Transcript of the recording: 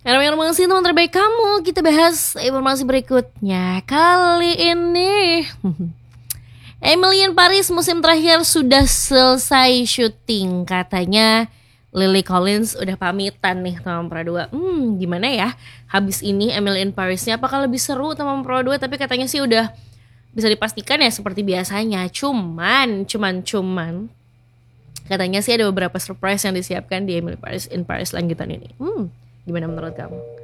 Informasi teman terbaik kamu. Kita bahas informasi berikutnya. Kali ini Emily in Paris musim terakhir sudah selesai syuting. Katanya Lily Collins udah pamitan nih sama Empera 2. Gimana ya habis ini Emily in Parisnya, apakah lebih seru sama Empera 2? Tapi katanya sih udah bisa dipastikan ya seperti biasanya. Cuman katanya sih ada beberapa surprise yang disiapkan di Emily in Paris lanjutan ini. Gimana menurut kamu?